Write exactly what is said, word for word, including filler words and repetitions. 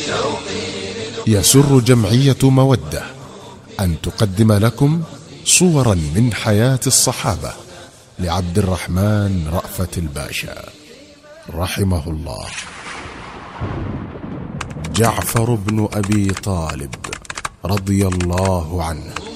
يسر جمعية مودة أن تقدم لكم صورا من حياة الصحابة لعبد الرحمن رأفت الباشا رحمه الله. جعفر بن أبي طالب رضي الله عنه.